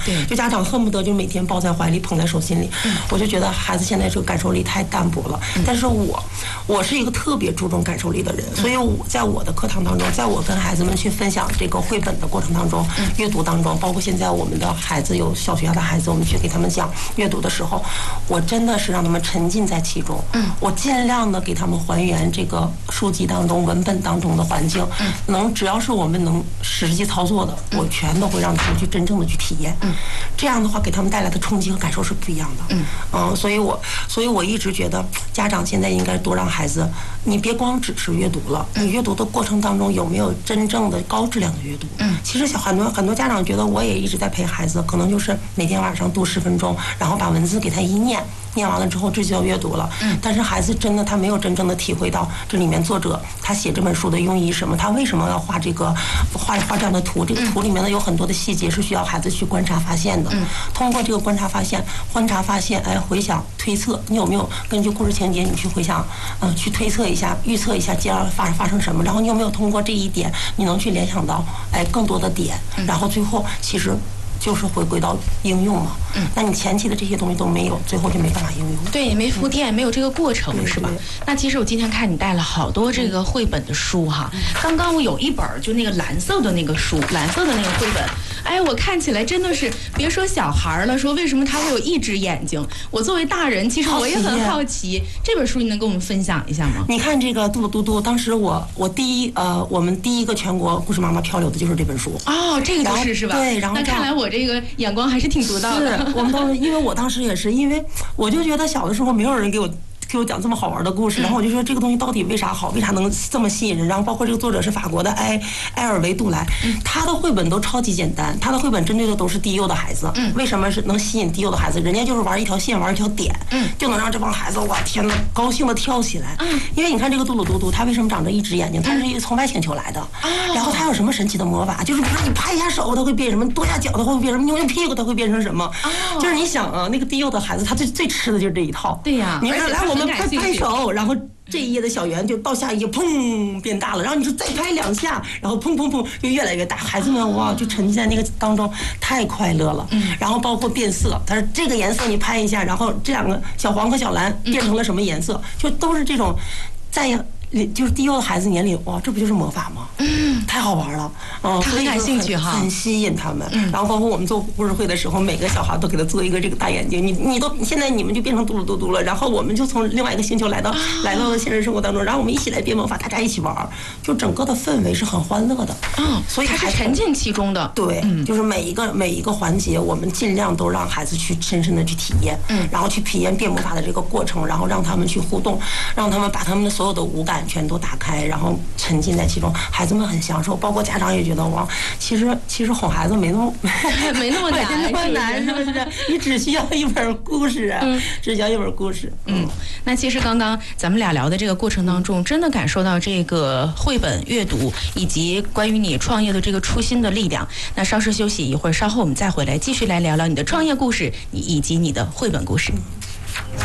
对， 就家长恨不得就每天抱在怀里，捧在手心里。我就觉得孩子现在这个感受力太淡薄了。但是我是一个特别注重感受力的人，所以我在我的课堂当中，在我跟孩子们去分享这个绘本的过程当中，阅读当中，包括现在我们的孩子有小学的孩子，我们去给他们讲阅读的时候，我真的是让他们沉浸在其中。我尽量的给他们还原这个书籍当中文本当中的环境，只要是我们能实际操作的，我全都会让他们去真正的去体验。这样的话给他们带来的冲击和感受是不一样的。所以我一直觉得家长现在应该多让孩子，你别光只是阅读了，你阅读的过程当中有没有真正的高质量的阅读？其实很多家长觉得我也一直在陪孩子，可能就是每天晚上读10分钟，然后把文字给他一念完了之后，这就叫阅读了。但是孩子真的他没有真正的体会到这里面作者他写这本书的用意什么，他为什么要画这样的图？这个图里面呢有很多的细节是需要孩子去观察发现的。通过这个观察发现，回想推测，你有没有根据故事情节你去回想，去推测一下、预测一下接下来发生什么？然后你有没有通过这一点，你能去联想到更多的点？然后最后其实就是回归到应用嘛。那你前期的这些东西都没有，最后就没办法应用。 对，没铺垫，没有这个过程，是吧？那其实我今天看你带了好多这个绘本的书哈。刚刚我有一本就那个蓝色的那个书，蓝色的那个绘本，我看起来真的是别说小孩了，说为什么他会有一只眼睛？我作为大人，其实我也很好奇。这本书你能跟我们分享一下吗？ 你看这个嘟嘟嘟，当时我们第一个全国故事妈妈漂流的就是这本书。 哦，这个就是是吧？ 对，然后那看来我这个眼光还是挺独到的。 是我们当时，因为我当时也是，因为我就觉得小的时候没有人给我讲这么好玩的故事，然后我就说这个东西到底为啥好，为啥能这么吸引人？然后包括这个作者是法国的埃尔维杜莱，他的绘本都超级简单，他的绘本针对的都是低幼的孩子。为什么是能吸引低幼的孩子？人家就是玩一条线，玩一条点，就能让这帮孩子哇天哪，高兴的跳起来。因为你看这个嘟噜嘟嘟，他为什么长着一只眼睛？他是从外星球来的。然后他有什么神奇的魔法？就是比如说你拍一下手，他会变什么；跺下脚，他会变什么；扭扭屁股，他会变成什么。就是你想啊，那个低幼的孩子，他最吃的就是这一套。 对呀， 你说来我们拍手，然后这一页的小圆就到下一页砰变大了，然后你说再拍2下，然后砰砰砰就越来越大，孩子们哇就沉浸在那个当中，太快乐了。然后包括变色，他说这个颜色你拍一下，然后这2个小黄和小蓝变成了什么颜色，就都是这种就是低幼的孩子眼里，哇，这不就是魔法吗？太好玩了。 他很感兴趣哈， 很吸引他们。然后包括我们做故事会的时候，每个小孩都给他做一个这个大眼睛。现在你们就变成嘟噜嘟嘟了，然后我们就从另外一个星球来到现实生活当中，然后我们一起来变魔法，大家一起玩，就整个的氛围是很欢乐的。所以他是沉浸其中的。 对，就是每一个环节，我们尽量都让孩子去深深的去体验，然后去体验变魔法的这个过程，然后让他们去互动，让他们把他们的所有的五感全都打开，然后沉浸在其中，孩子们很享受，包括家长也觉得哇，其实哄孩子没那么难，是不是？你只需要一本故事，只需要一本故事。 那其实刚刚咱们俩聊的这个过程当中，真的感受到这个绘本阅读以及关于你创业的这个初心的力量。那稍事休息一会儿，稍后我们再回来继续来聊聊你的创业故事，以及你的绘本故事。